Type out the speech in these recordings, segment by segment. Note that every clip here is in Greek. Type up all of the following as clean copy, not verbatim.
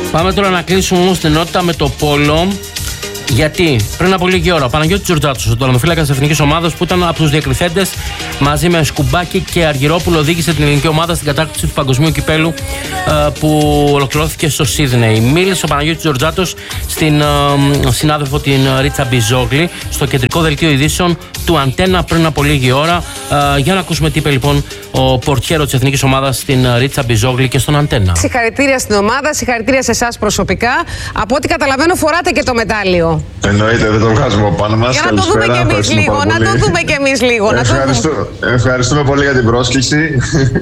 Πάμε τώρα να κλείσουμε όμως την ενότητα με το πόλο. Γιατί πριν από λίγη ώρα ο Παναγιώτης Τζορτζάτος, ο τερματοφύλακας της εθνικής ομάδας που ήταν από τους διακριθέντες μαζί με Σκουμπάκη και Αργυρόπουλο, οδήγησε την ελληνική ομάδα στην κατάκτηση του παγκοσμίου κυπέλου που ολοκληρώθηκε στο Σίδνεϊ. Μίλησε ο Παναγιώτης Τζορτζάτος στην συνάδελφο την Ρίτσα Μπιζόγλη στο κεντρικό δελτίο ειδήσεων του Αντένα πριν από λίγη ώρα. Για να ακούσουμε τι είπε λοιπόν ο πορτιέρο της εθνικής ομάδας στην Ρίτσα Μπιζόγλη και στον Αντένα. Συγχαρητήρια στην ομάδα, συγχαρητήρια σε εσάς προσωπικά. Από ό,τι καταλαβαίνω, φοράτε και το μετάλλιο. Εννοείται, δεν το βγάζουμε από πάνω μας. Για να το δούμε και εμείς λίγο. Ευχαριστούμε πολύ για την πρόσκληση.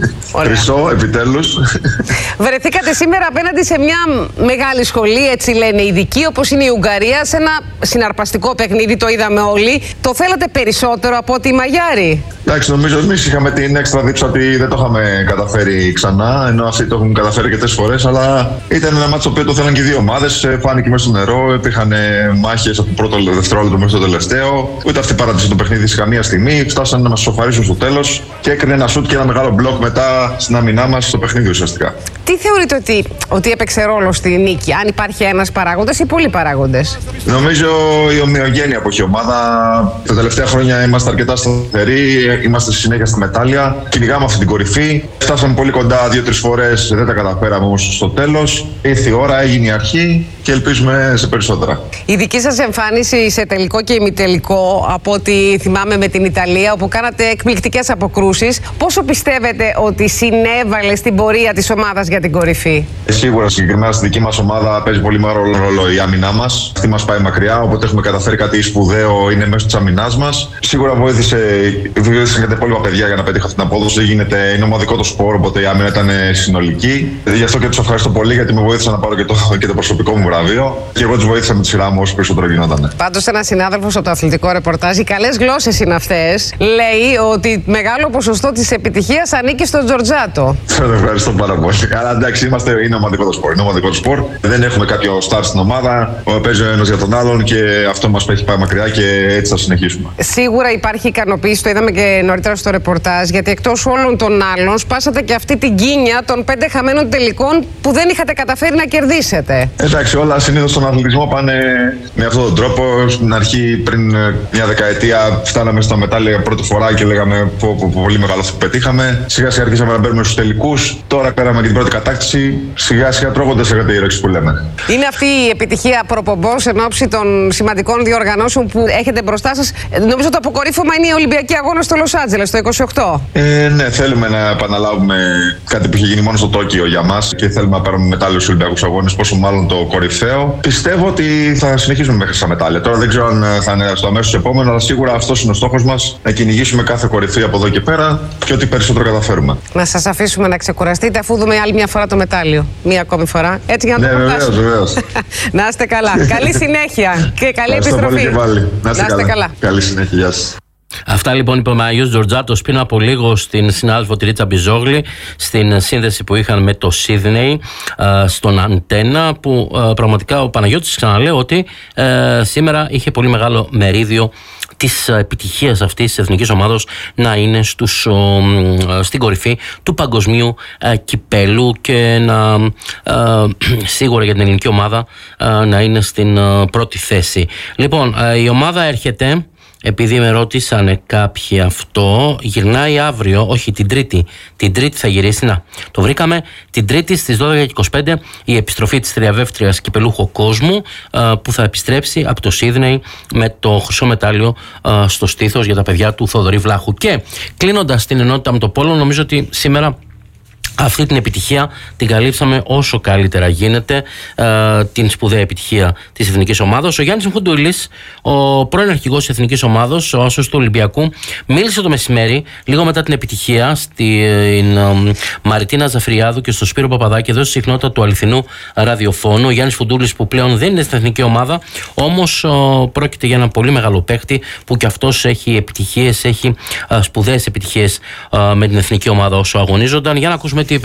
Χρυσό, επιτέλους. Βρεθήκατε σήμερα απέναντι σε μια μεγάλη σχολή, έτσι λένε οι ειδικοί, όπως είναι η Ουγγαρία, σε ένα συναρπαστικό παιχνίδι, το είδαμε όλοι. Το θέλατε περισσότερο από ότι οι Μαγιάροι? Εντάξει, νομίζω εμείς είχαμε την έξτρα δείξη ότι δεν το είχαμε καταφέρει ξανά, ενώ αυτοί το έχουν καταφέρει και 4 φορές. Αλλά ήταν ένα μάτσο που το θέλαν και οι δύο ομάδες. Φάνηκε μέσα στο νερό, υπήρχαν μάχες από το πρώτο δευτερόλεπτο μέχρι το τελευταίο. Ούτε αυτοί παράτησαν το παιχνίδι σε καμία στιγμή. Φτάσαν να μας σοφαρίσουν στο τέλος και έκρινε ένα σουτ και ένα μεγάλο μπλοκ μετά στην άμυνά μας στο παιχνίδι ουσιαστικά. Τι θεωρείτε ότι έπαιξε ρόλο στη νίκη, αν υπάρχει ένας παράγοντας ή πολλοί παράγοντες? Νομίζω η ομοιογένεια που έχει η ομάδα. Τα τελευταία χρόνια είμαστε αρκετά σταθεροί, είμαστε στη συνέχεια στη μετάλλια. Κυνηγάμε αυτή την κορυφή. Φτάσαμε πολύ κοντά 2-3 φορές, δεν τα καταφέραμε όμως στο τέλος. Ήρθε η ώρα, έγινε η αρχή και ελπίζουμε σε περισσότερα. Η δική σας εμφάνιση σε τελικό και ημιτελικό, από ό,τι θυμάμαι με την Ιταλία, όπου κάνατε εκπληκτικές αποκρούσεις, πόσο πιστεύετε ότι συνέβαλε στην πορεία της ομάδας για την κορυφή? Σίγουρα, συγκεκριμένα στη δική μας ομάδα παίζει πολύ μεγάλο ρόλο η άμυνά μας. Αυτή μας πάει μακριά, οπότε έχουμε καταφέρει κάτι σπουδαίο, είναι μέσω της άμυνάς μας. Σίγουρα βοήθησαν και τα υπόλοιπα παιδιά για να πετύχω αυτή την απόδοση. Είναι ομαδικό το σπορ, οπότε η άμυνα ήταν συνολική. Γι' αυτό και τους ευχαριστώ πολύ, γιατί με βοήθησαν να πάρω και το προσωπικό μου βραβείο. Και εγώ τους βοήθησα με τη σειρά μου όσο περισσότερο γινόταν. Πάντως, ένας συνάδελφος από το αθλητικό ρεπορτάζ, οι καλές γλώσσες είναι αυτές, λέει ότι μεγάλο ποσοστό της επιτυχίας ανήκει στον Τζορτζάτο. Σας ευχαριστώ πάρα πολύ. Αλλά εντάξει, είναι ομαδικό το σπορ. Δεν έχουμε κάποιο στάρ στην ομάδα. Παίζει ο ένας για τον άλλον και αυτό μας έχει πάει μακριά και έτσι θα συνεχίσουμε. Σίγουρα υπάρχει ικανοποίηση, το είδαμε και νωρίτερα στο ρεπορτάζ, γιατί εκτός όλων των άλλων, σπάσατε και αυτή την γκίνια των 5 χαμένων τελικών που δεν είχατε καταφέρει να κερδίσετε. Εντάξει, όλα συνήθως στον αθλητισμό πάνε με αυτόν τον τρόπο. Στην αρχή, πριν μια δεκαετία, φτάναμε στα μετάλλια πρώτη φορά και λέγαμε πολύ μεγάλο αυτό που πετύχαμε. Σιγά σιγά αρχίσαμε να μπαίνουμε στους τελικούς. Τώρα πέραμε και την πρώτη κατάκτηση. Σιγά σιγά τρώγοντας σε κάτι ρέξη που λέμε. Είναι αυτή η επιτυχία προπομπός εν ώψη των σημαντικών διοργανώσεων που έχετε μπροστά σας? Νομίζω το αποκορύφωμα είναι οι Ολυμπιακοί Αγώνες στο Λος Άντζελες το 28. Ναι, θέλουμε να επαναλάβουμε κάτι που είχε γίνει μόνο στο Τόκιο για μας και θέλουμε να πάρουμε μετάλλιο στους Ολυμπιακούς Αγώνες, πόσο μάλλον το κορυφαίο. Πιστεύω ότι θα συνεχίσουμε μέχρι στα μετάλλια. Τώρα δεν ξέρω αν θα είναι στο αμέσως επόμενο, αλλά σίγουρα αυτός είναι ο στόχος μας, να κυνηγήσουμε κάθε κορυφή από εδώ και πέρα και ό,τι περισσότερο καταφέρουμε. Να σας αφήσουμε να ξεκουραστείτε, αφού δούμε άλλη μια φορά το μετάλλιο. Μία ακόμη φορά. Έτσι για να το προτάσουμε. Βεβαίως. Να είστε καλά. Καλή συνέχεια και καλή επιστροφή. Να είστε καλά. Καλή συνέχεια. Γεια σας. Αυτά λοιπόν είπε ο Παναγιώτης Τζορτζάτος πριν από λίγο στην συνάδελφο τη Ρίτσα Μπιζόγλη, στην σύνδεση που είχαν με το Σίδνεϊ στον Αντένα, που πραγματικά ο Παναγιώτης, ξαναλέω ότι σήμερα είχε πολύ μεγάλο μερίδιο της επιτυχίας αυτής της εθνικής ομάδος να είναι στην κορυφή του παγκοσμίου κυπέλου και σίγουρα για την ελληνική ομάδα να είναι στην πρώτη θέση. Λοιπόν, η ομάδα έρχεται, επειδή με ρώτησαν κάποιοι αυτό, γυρνάει αύριο, όχι την Τρίτη. Την Τρίτη θα γυρίσει, το βρήκαμε. Την Τρίτη στις 12:25 η επιστροφή της τριαβεύτριας κυπελούχου κόσμου, που θα επιστρέψει από το Σίδνεϊ με το χρυσό μετάλλιο στο στήθος για τα παιδιά του Θοδωρή Βλάχου. Και κλείνοντας την ενότητα με το πόλο, νομίζω ότι σήμερα αυτή την επιτυχία την καλύψαμε όσο καλύτερα γίνεται, την σπουδαία επιτυχία της εθνικής ομάδας. Ο Γιάννης Μφουντούλης, ο πρώην αρχηγός της εθνικής ομάδας, ο άσος του Ολυμπιακού, μίλησε το μεσημέρι, λίγο μετά την επιτυχία, στην Μαριτίνα Ζαφριάδου και στο Σπύρο Παπαδάκη, εδώ στη συχνότητα του αληθινού ραδιοφώνου. Ο Γιάννης Μφουντούλης, που πλέον δεν είναι στην εθνική ομάδα, όμως πρόκειται για ένα πολύ μεγάλο παίκτη που κι αυτός έχει επιτυχίες, έχει σπουδαίες επιτυχίες με την εθνική ομάδα όσο αγωνίζονταν. Για να ακούσουμε τι είπε.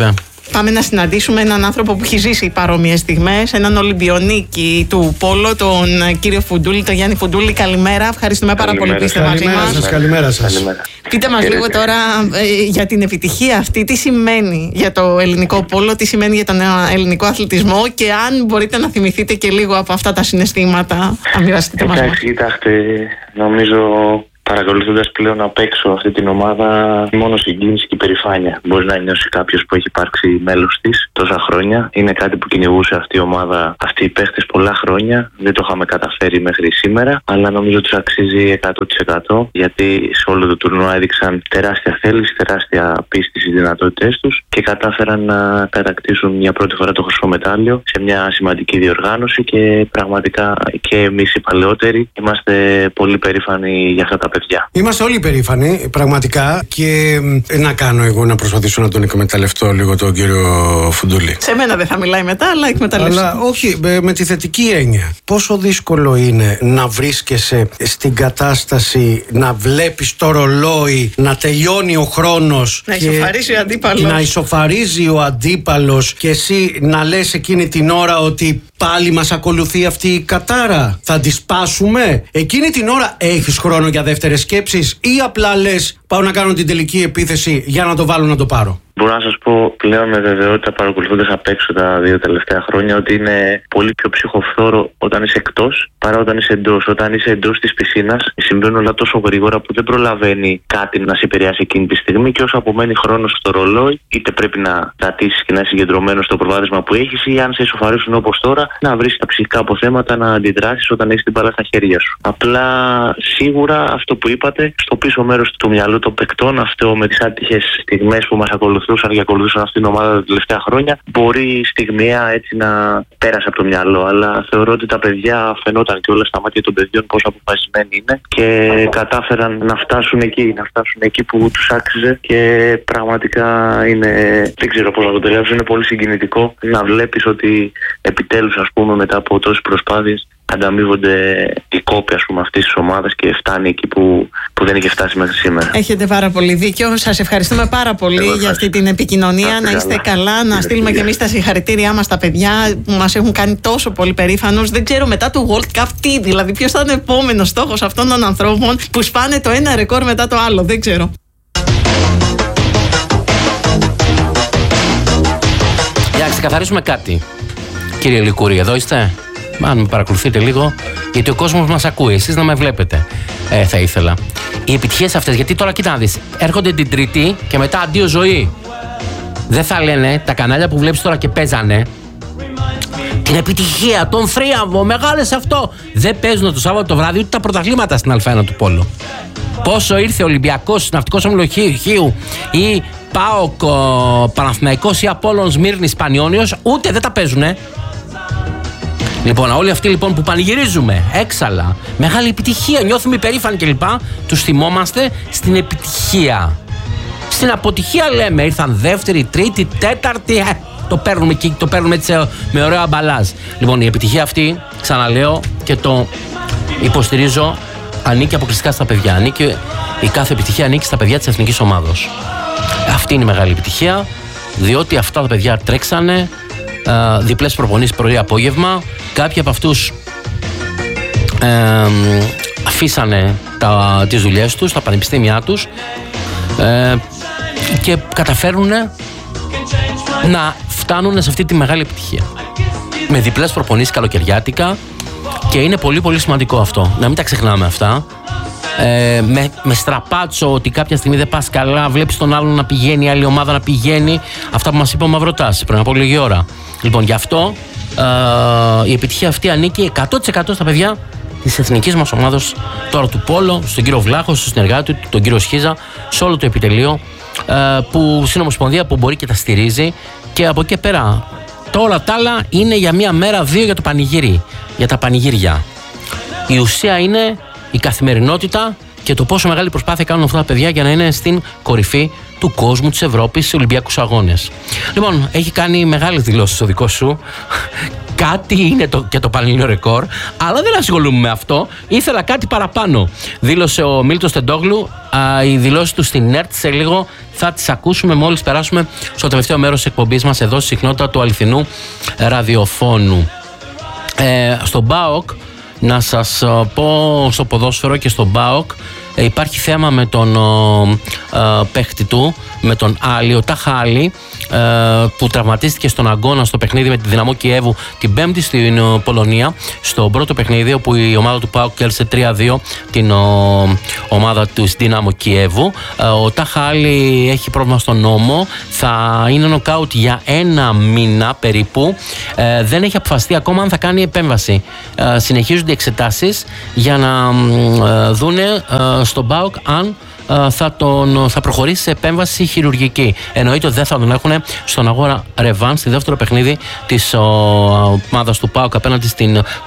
Πάμε να συναντήσουμε έναν άνθρωπο που έχει ζήσει παρόμοιες στιγμές, έναν Ολυμπιονίκη του πόλο, τον κύριο Φουντούλη, τον Γιάννη Φουντούλη. Καλημέρα, ευχαριστούμε πάρα πολύ που είστε μαζί μας. Καλημέρα σας. Πείτε μας λίγο τώρα για την επιτυχία αυτή, τι σημαίνει για το ελληνικό πόλο, τι σημαίνει για τον ελληνικό αθλητισμό και αν μπορείτε να θυμηθείτε και λίγο από αυτά τα συναισθήματα, αν μοιραστείτε μαζί μας. Κοιτάξτε, νομίζω παρακολουθώντας πλέον απ' έξω αυτή την ομάδα, μόνο συγκίνηση και υπερηφάνεια μπορεί να νιώσει κάποιος που έχει υπάρξει μέλος της τόσα χρόνια. Είναι κάτι που κυνηγούσε αυτή η ομάδα, αυτοί οι παίχτες πολλά χρόνια. Δεν το είχαμε καταφέρει μέχρι σήμερα, αλλά νομίζω τους αξίζει 100%, γιατί σε όλο το τουρνουά έδειξαν τεράστια θέληση, τεράστια πίστη στις δυνατότητές τους και κατάφεραν να κατακτήσουν μια πρώτη φορά το χρυσό μετάλλιο σε μια σημαντική διοργάνωση και πραγματικά και εμείς οι παλαιότεροι είμαστε πολύ περήφανοι για αυτά τα παιδιά. Είμαστε όλοι περήφανοι, πραγματικά. Και να κάνω εγώ να προσπαθήσω να τον εκμεταλλευτώ λίγο τον κύριο Φουντούλη. Σε μένα δεν θα μιλάει μετά, αλλά εκμεταλλεύσου. Αλλά όχι, με τη θετική έννοια. Πόσο δύσκολο είναι να βρίσκεσαι στην κατάσταση να βλέπεις το ρολόι, να τελειώνει ο χρόνος. Να ισοφαρίζει ο αντίπαλος. Να ισοφαρίζει ο αντίπαλος και εσύ να λες εκείνη την ώρα ότι πάλι μας ακολουθεί αυτή η κατάρα. Θα τη σπάσουμε. Εκείνη την ώρα έχεις χρόνο για δεύτερες σκέψεις ή απλά λες πάω να κάνω την τελική επίθεση για να το βάλω να το πάρω? Μπορώ να σας πω πλέον με βεβαιότητα, παρακολουθώντας απ' έξω τα 2 τελευταία χρόνια, ότι είναι πολύ πιο ψυχοφθόρο όταν είσαι εκτός παρά όταν είσαι εντός. Όταν είσαι εντός της πισίνας, συμβαίνουν όλα τόσο γρήγορα που δεν προλαβαίνει κάτι να σε επηρεάσει εκείνη τη στιγμή και όσο απομένει χρόνος στο ρολόι, είτε πρέπει να κρατήσεις και να είσαι συγκεντρωμένος στο προβάδισμα που έχεις, ή αν σε ισοφαρίσουν όπως τώρα, να βρεις τα ψυχικά αποθέματα να αντιδράσεις όταν έχεις την μπάλα στα χέρια σου. Απλά σίγουρα αυτό που είπατε, στο πίσω μέρος του μυαλού των παικτών, αυτό με τις άτυχες στιγμές που μας ακολουθούσαν και ακολουθούσαν αυτήν την ομάδα τα τελευταία χρόνια, μπορεί στιγμιαία έτσι να πέρασε από το μυαλό. Αλλά θεωρώ ότι τα παιδιά φαινόταν και όλα στα μάτια των παιδιών πόσο αποφασισμένοι είναι και κατάφεραν να φτάσουν εκεί που τους άξιζε. Και πραγματικά είναι, δεν ξέρω πώς να το τελειώσω, είναι πολύ συγκινητικό να βλέπεις ότι επιτέλους, ας πούμε, μετά από τόσες προσπάθειες ανταμείβονται οι κόποι, ας πούμε, αυτής της ομάδας και φτάνει εκεί που δεν είχε φτάσει μέχρι σήμερα. Έχετε πάρα πολύ δίκιο. Σας ευχαριστούμε πάρα πολύ για αυτή την επικοινωνία. Να είστε καλά. Να στείλουμε και εμείς τα συγχαρητήριά μας στα παιδιά που μας έχουν κάνει τόσο πολύ περήφανους. Δεν ξέρω μετά το World Cup τι, δηλαδή ποιος θα είναι ο επόμενος στόχος αυτών των ανθρώπων που σπάνε το ένα ρεκόρ μετά το άλλο. Δεν ξέρω. Για να ξεκαθαρίσουμε κάτι, κύριε Λικούρη, εδώ είστε? Αν με παρακολουθείτε λίγο, γιατί ο κόσμος μας ακούει, εσείς να με βλέπετε, θα ήθελα. Οι επιτυχίες αυτές, γιατί τώρα κοίτα να δεις, έρχονται την Τρίτη και μετά αντίο ζωή. Δεν θα λένε τα κανάλια που βλέπεις τώρα και παίζανε την επιτυχία, τον θρίαμβο, μεγάλες αυτό. Δεν παίζουν το Σάββατο το βράδυ ούτε τα πρωταθλήματα στην Α1 του Πόλου. Πόσο ήρθε ο Ολυμπιακός, Ναυτικός Όμιλος Χίου ή ΠΑΟΚ, Παναθηναϊκός ή Απόλλων Σμύρνης Πανιώνιος, ούτε δεν τα παίζουνε. Λοιπόν, όλοι αυτοί λοιπόν που πανηγυρίζουμε έξαλα, μεγάλη επιτυχία, νιώθουμε υπερήφανοι κλπ. Τους θυμόμαστε στην επιτυχία. Στην αποτυχία λέμε, ήρθαν δεύτερη, τρίτη, τέταρτη, το παίρνουμε έτσι με ωραίο αμπαλάζ. Λοιπόν, η επιτυχία αυτή, ξαναλέω και το υποστηρίζω, ανήκει αποκλειστικά στα παιδιά. Η κάθε επιτυχία ανήκει στα παιδιά της εθνικής ομάδος. Αυτή είναι η μεγάλη επιτυχία, διότι αυτά τα παιδιά τρέξανε διπλές προπονήσεις πρωί-απόγευμα. Κάποιοι από αυτούς αφήσανε τις δουλειές τους, τα πανεπιστήμια τους και καταφέρουν να φτάνουν σε αυτή τη μεγάλη επιτυχία. Με διπλές προπονήσεις καλοκαιριάτικα και είναι πολύ πολύ σημαντικό αυτό. Να μην τα ξεχνάμε αυτά. Με στραπάτσο ότι κάποια στιγμή δεν πας καλά, βλέπεις τον άλλον να πηγαίνει, η άλλη ομάδα να πηγαίνει. Αυτά που μας είπε ο Μαυροτάς πριν από λίγη ώρα. Λοιπόν, γι' αυτό η επιτυχία αυτή ανήκει 100% στα παιδιά της εθνικής μας ομάδας τώρα του Πόλο, στον κύριο Βλάχο, στον συνεργάτη του, τον κύριο Σχίζα, σε όλο το επιτελείο που στην Ομοσπονδία που μπορεί και τα στηρίζει. Και από εκεί πέρα, όλα τα άλλα είναι για μία μέρα, 2 για το πανηγύρι, για τα πανηγύρια. Η ουσία είναι η καθημερινότητα και το πόσο μεγάλη προσπάθεια κάνουν αυτά τα παιδιά για να είναι στην κορυφή του κόσμου, της Ευρώπης, στους Ολυμπιακούς Αγώνες. Λοιπόν, έχει κάνει μεγάλες δηλώσεις ο δικός σου. κάτι είναι και το πανελλήνιο ρεκόρ, αλλά δεν ασχολούμαι με αυτό. Ήθελα κάτι παραπάνω. Δήλωσε ο Μίλτος Τεντόγλου. Οι δηλώσεις του στην ΕΡΤ σε λίγο θα τις ακούσουμε μόλις περάσουμε στο τελευταίο μέρος της εκπομπής μας εδώ στη συχνότητα του αληθινού ραδιοφώνου. Στον ΠΑΟΚ, να σας πω, στο ποδόσφαιρο και στον ΠΑΟΚ υπάρχει θέμα με τον παίχτη του, με τον Άλλη, ο Ταχάλη, που τραυματίστηκε στον αγώνα στο παιχνίδι με τη Δυναμό Κιέβου την Πέμπτη στην Πολωνία, στο πρώτο παιχνίδι όπου η ομάδα του ΠΑΟΚ κέρδισε 3-2 την ομάδα του Δυναμό Κιέβου. Ο Ταχάλη έχει πρόβλημα στον ώμο, θα είναι νοκάουτ για 1 μήνα περίπου. Δεν έχει αποφασιστεί ακόμα αν θα κάνει επέμβαση. Συνεχίζονται οι εξετάσεις για να δούνε στον ΠΑΟΚ αν θα προχωρήσει σε επέμβαση χειρουργική. Εννοείται ότι δεν θα τον έχουν στον αγώνα ρεβάν, στη δεύτερο παιχνίδι της ομάδας του ΠΑΟΚ απέναντι στην